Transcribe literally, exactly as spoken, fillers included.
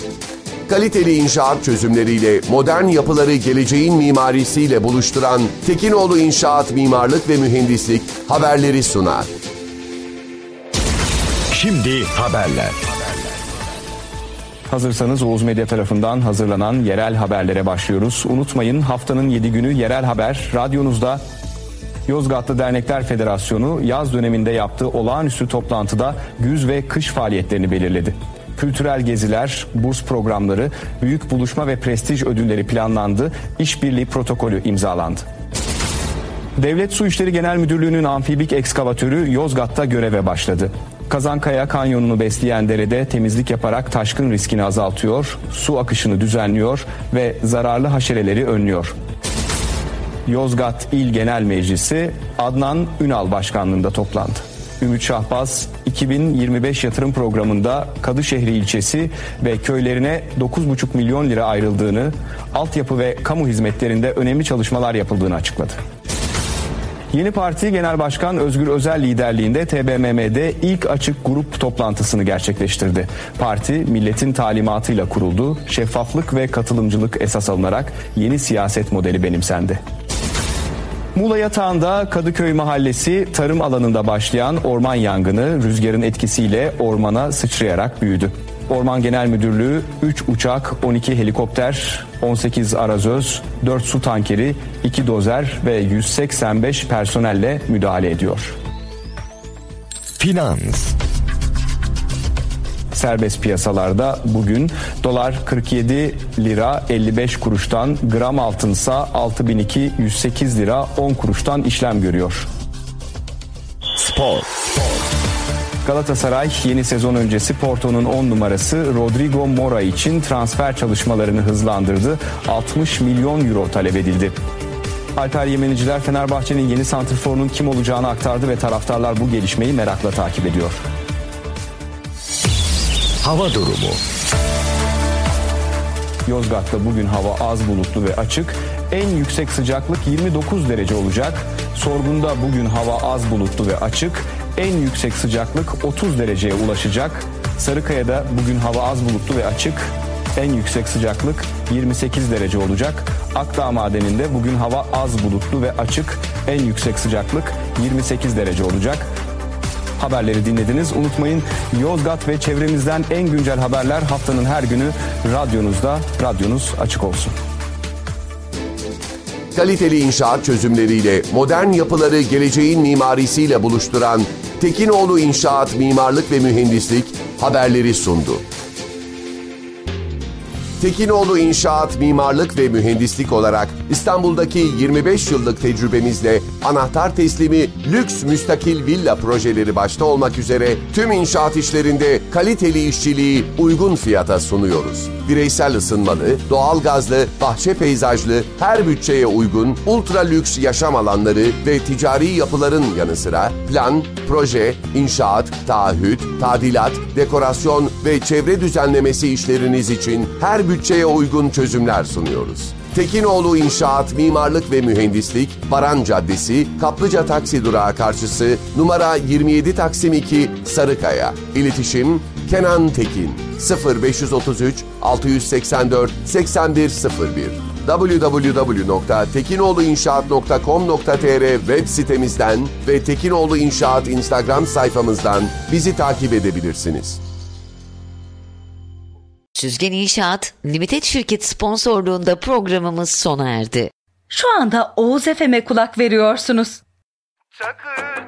Kaliteli inşaat çözümleriyle modern yapıları geleceğin mimarisiyle buluşturan Tekinoğlu İnşaat Mimarlık ve Mühendislik haberleri sunar. Şimdi haberler. Hazırsanız Oğuz Medya tarafından hazırlanan yerel haberlere başlıyoruz. Unutmayın, haftanın yedi günü yerel haber radyonuzda. Yozgatlı Dernekler Federasyonu yaz döneminde yaptığı olağanüstü toplantıda güz ve kış faaliyetlerini belirledi. Kültürel geziler, burs programları, büyük buluşma ve prestij ödülleri planlandı, işbirliği protokolü imzalandı. Devlet Su İşleri Genel Müdürlüğü'nün amfibik ekskavatörü Yozgat'ta göreve başladı. Kazankaya Kanyonu'nu besleyen derede temizlik yaparak taşkın riskini azaltıyor, su akışını düzenliyor ve zararlı haşereleri önlüyor. Yozgat İl Genel Meclisi Adnan Ünal başkanlığında toplandı. Ümit Şahbaz, iki bin yirmi beş yatırım programında Kadışehir ilçesi ve köylerine dokuz buçuk milyon lira ayrıldığını, altyapı ve kamu hizmetlerinde önemli çalışmalar yapıldığını açıkladı. Yeni Parti Genel Başkan Özgür Özel liderliğinde T B M M'de ilk açık grup toplantısını gerçekleştirdi. Parti milletin talimatıyla kuruldu, şeffaflık ve katılımcılık esas alınarak yeni siyaset modeli benimsendi. Muğla Yatağı'nda Kadıköy Mahallesi tarım alanında başlayan orman yangını rüzgarın etkisiyle ormana sıçrayarak büyüdü. Orman Genel Müdürlüğü üç uçak, on iki helikopter, on sekiz arazöz, dört su tankeri, iki dozer ve yüz seksen beş personelle müdahale ediyor. Finans. Serbest piyasalarda bugün dolar kırk yedi lira elli beş kuruştan, gram altınsa altı bin iki yüz sekiz lira on kuruştan işlem görüyor. Spor. Galatasaray yeni sezon öncesi Porto'nun on numarası Rodrigo Mora için transfer çalışmalarını hızlandırdı. altmış milyon euro talep edildi. Alper Yemeniciler Fenerbahçe'nin yeni santrforunun kim olacağını aktardı ve taraftarlar bu gelişmeyi merakla takip ediyor. Hava durumu. Yozgat'ta bugün hava az bulutlu ve açık. En yüksek sıcaklık yirmi dokuz derece olacak. Sorgun'da bugün hava az bulutlu ve açık. En yüksek sıcaklık otuz dereceye ulaşacak. Sarıkaya'da bugün hava az bulutlu ve açık. En yüksek sıcaklık yirmi sekiz derece olacak. Akdağ Madeni'nde bugün hava az bulutlu ve açık. En yüksek sıcaklık yirmi sekiz derece olacak. Haberleri dinlediniz. Unutmayın, Yozgat ve çevremizden en güncel haberler haftanın her günü radyonuzda. Radyonuz açık olsun. Kaliteli inşaat çözümleriyle modern yapıları geleceğin mimarisiyle buluşturan Tekinoğlu İnşaat Mimarlık ve Mühendislik haberleri sundu. Tekinoğlu İnşaat Mimarlık ve Mühendislik olarak İstanbul'daki yirmi beş yıllık tecrübemizle anahtar teslimi lüks müstakil villa projeleri başta olmak üzere tüm inşaat işlerinde kaliteli işçiliği uygun fiyata sunuyoruz. Bireysel ısınmalı, doğalgazlı, bahçe peyzajlı, her bütçeye uygun ultra lüks yaşam alanları ve ticari yapıların yanı sıra plan, proje, inşaat, taahhüt, tadilat, dekorasyon ve çevre düzenlemesi işleriniz için her bütçeye uygun çözümler sunuyoruz. Tekinoğlu İnşaat Mimarlık ve Mühendislik, Baran Caddesi, Kaplıca Taksi Durağı karşısı, numara yirmi yedi Taksim iki, Sarıkaya. İletişim Kenan Tekin sıfır beş otuz üç altı seksen dört seksen bir sıfır bir double-u double-u double-u nokta tekinoğluinşaat nokta com nokta tr web sitemizden ve Tekinoğlu İnşaat Instagram sayfamızdan bizi takip edebilirsiniz. Süzgen İnşaat Limited şirket sponsorluğunda programımız sona erdi. Şu anda Oğuz F M'e kulak veriyorsunuz. Sakın